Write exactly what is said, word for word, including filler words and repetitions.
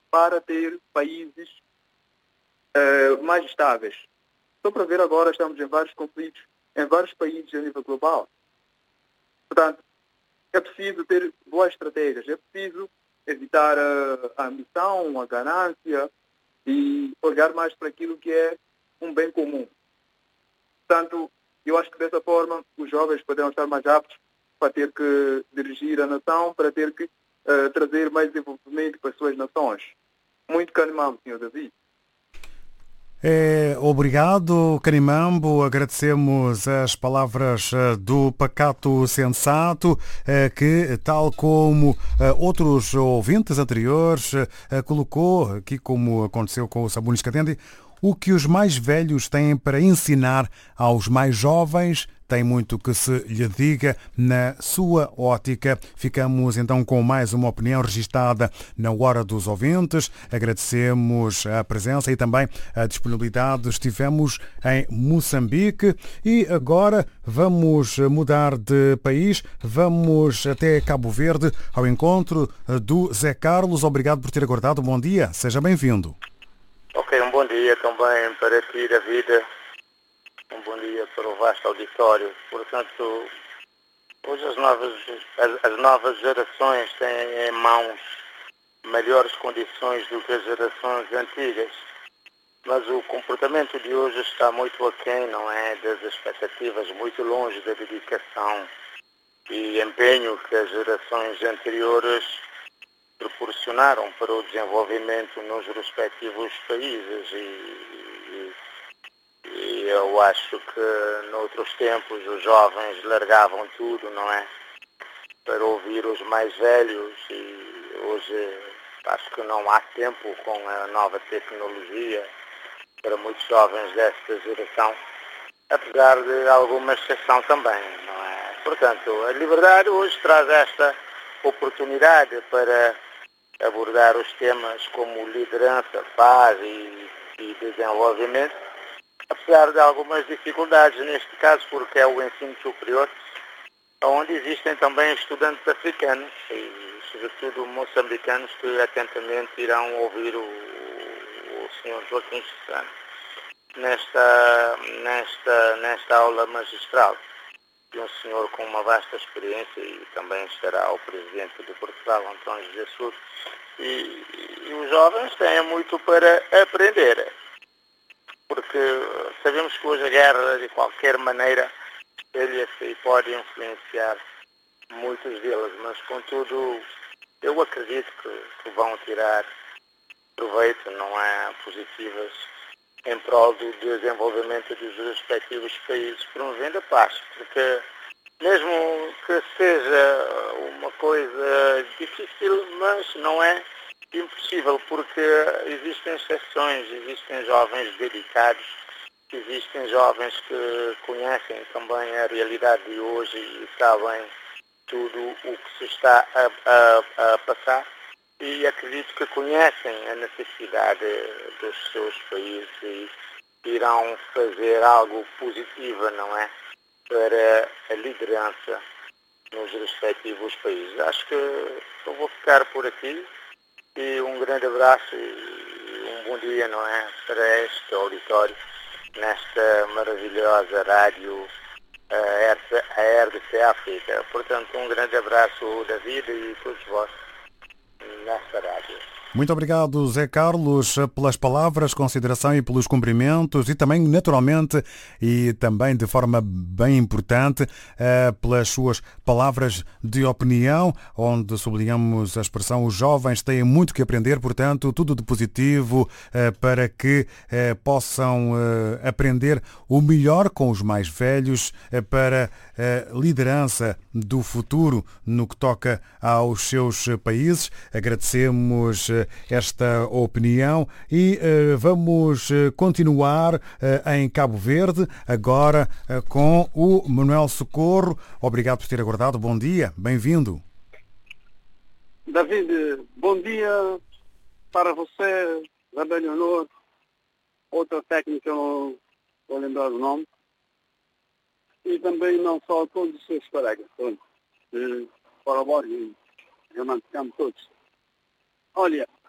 para ter países uh, mais estáveis. Só para ver agora, estamos em vários conflitos, em vários países a nível global. Portanto, é preciso ter boas estratégias, é preciso evitar a, a ambição, a ganância e olhar mais para aquilo que é um bem comum. Portanto, eu acho que dessa forma os jovens poderão estar mais aptos para ter que dirigir a nação, para ter que uh, trazer mais desenvolvimento para as suas nações. Muito canimamo, senhor David. É, obrigado, Canimambo. Agradecemos as palavras do Pacato Sensato, que, tal como outros ouvintes anteriores, colocou, aqui como aconteceu com o Sabunis Catendi, o que os mais velhos têm para ensinar aos mais jovens. Tem muito que se lhe diga na sua ótica. Ficamos então com mais uma opinião registada na Hora dos Ouvintes. Agradecemos a presença e também a disponibilidade. Estivemos em Moçambique e agora vamos mudar de país. Vamos até Cabo Verde ao encontro do Zé Carlos. Obrigado por ter aguardado. Bom dia, seja bem-vindo. Ok, um bom dia também para ti, David. Um bom dia para o vasto auditório. Portanto, hoje as novas, as, as novas gerações têm em mãos melhores condições do que as gerações antigas. Mas o comportamento de hoje está muito aquém, não é? Das expectativas, muito longe da dedicação e empenho que as gerações anteriores proporcionaram para o desenvolvimento nos respectivos países. E, e eu acho que noutros tempos os jovens largavam tudo, não é? Para ouvir os mais velhos, e hoje acho que não há tempo com a nova tecnologia para muitos jovens desta geração, apesar de alguma exceção também, não é? Portanto, a liberdade hoje traz esta oportunidade para abordar os temas como liderança, paz e, e desenvolvimento, apesar de algumas dificuldades neste caso, porque é o ensino superior, onde existem também estudantes africanos e, sobretudo, moçambicanos que atentamente irão ouvir o, o senhor Joaquim Chissano nesta, nesta, nesta aula magistral. De um senhor com uma vasta experiência, e também estará o presidente de Portugal, António José Sousa, e, e os jovens têm muito para aprender, porque sabemos que hoje a guerra, de qualquer maneira, espelha-se e pode influenciar muitos deles, mas, contudo, eu acredito que, que vão tirar proveito, não é, positivas, em prol do desenvolvimento dos respectivos países, promovendo a paz, porque mesmo que seja uma coisa difícil, mas não é impossível, porque existem exceções, existem jovens dedicados, existem jovens que conhecem também a realidade de hoje e sabem tudo o que se está a, a, a passar, e acredito que conhecem a necessidade dos seus países e irão fazer algo positivo, não é? Para a liderança nos respectivos países. Acho que eu vou ficar por aqui, e um grande abraço e um bom dia, não é? Para este auditório, nesta maravilhosa rádio, a R D C África. Portanto, um grande abraço, David, e todos vós nesta rádio. Muito obrigado, Zé Carlos, pelas palavras, consideração e pelos cumprimentos, e também, naturalmente, e também de forma bem importante, pelas suas palavras de opinião, onde sublinhamos a expressão: os jovens têm muito que aprender, portanto, tudo de positivo para que possam aprender o melhor com os mais velhos para a liderança do futuro no que toca aos seus países. Agradecemos esta opinião e uh, vamos continuar uh, em Cabo Verde, agora uh, com o Manuel Socorro. Obrigado por ter aguardado. Bom dia, bem-vindo. David, bom dia para você, Zé Leonor, outra técnica, eu não vou lembrar o nome, e também não só todos os seus colegas, todos, que colaboram e reivindicamos todos. Olha,